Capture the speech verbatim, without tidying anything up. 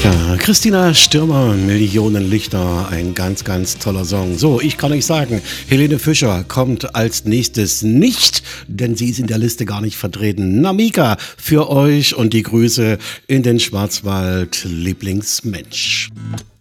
Ja, Christina Stürmer, Millionenlichter, ein ganz, ganz toller Song. So, ich kann euch sagen, Helene Fischer kommt als nächstes nicht, denn sie ist in der Liste gar nicht vertreten. Namika für euch und die Grüße in den Schwarzwald, Lieblingsmensch.